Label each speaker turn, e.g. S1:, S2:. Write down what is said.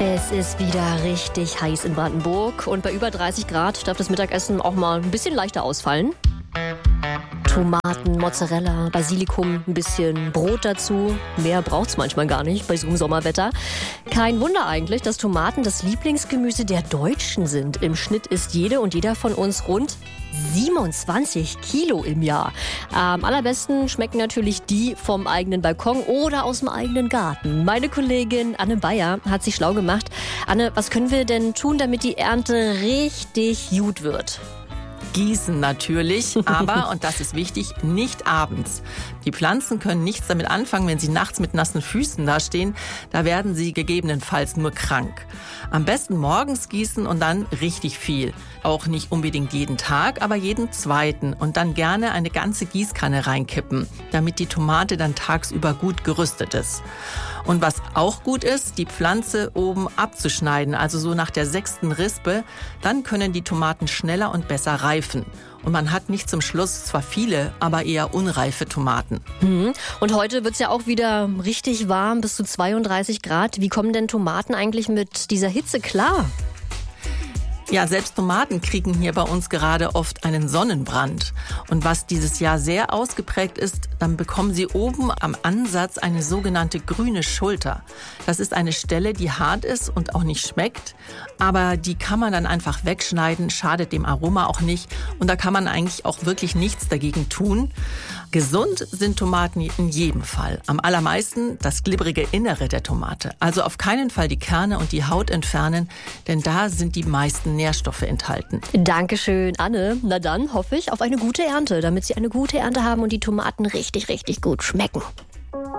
S1: Es ist wieder richtig heiß in Brandenburg und bei über 30 Grad darf das Mittagessen auch mal ein bisschen leichter ausfallen. Tomaten, Mozzarella, Basilikum, ein bisschen Brot dazu. Mehr braucht's manchmal gar nicht bei so einem Sommerwetter. Kein Wunder eigentlich, dass Tomaten das Lieblingsgemüse der Deutschen sind. Im Schnitt isst jede und jeder von uns rund 27 Kilo im Jahr. Am allerbesten schmecken natürlich die vom eigenen Balkon oder aus dem eigenen Garten. Meine Kollegin Anne Bayer hat sich schlau gemacht. Anne, was können wir denn tun, damit die Ernte richtig gut wird?
S2: Gießen natürlich, aber, und das ist wichtig, nicht abends. Die Pflanzen können nichts damit anfangen, wenn sie nachts mit nassen Füßen dastehen. Da werden sie gegebenenfalls nur krank. Am besten morgens gießen und dann richtig viel. Auch nicht unbedingt jeden Tag, aber jeden zweiten. Und dann gerne eine ganze Gießkanne reinkippen, damit die Tomate dann tagsüber gut gerüstet ist. Und was auch gut ist, die Pflanze oben abzuschneiden, also so nach der 6. Rispe. Dann können die Tomaten schneller und besser reifen. Und man hat nicht zum Schluss zwar viele, aber eher unreife Tomaten.
S1: Und heute wird's ja auch wieder richtig warm, bis zu 32 Grad. Wie kommen denn Tomaten eigentlich mit dieser Hitze klar?
S2: Ja, selbst Tomaten kriegen hier bei uns gerade oft einen Sonnenbrand. Und was dieses Jahr sehr ausgeprägt ist, dann bekommen sie oben am Ansatz eine sogenannte grüne Schulter. Das ist eine Stelle, die hart ist und auch nicht schmeckt. Aber die kann man dann einfach wegschneiden, schadet dem Aroma auch nicht. Und da kann man eigentlich auch wirklich nichts dagegen tun. Gesund sind Tomaten in jedem Fall. Am allermeisten das glibbrige Innere der Tomate. Also auf keinen Fall die Kerne und die Haut entfernen, denn da sind die meisten Nährstoffe enthalten.
S1: Dankeschön, Anne. Na dann hoffe ich auf eine gute Ernte, damit Sie eine gute Ernte haben und die Tomaten richtig, richtig gut schmecken.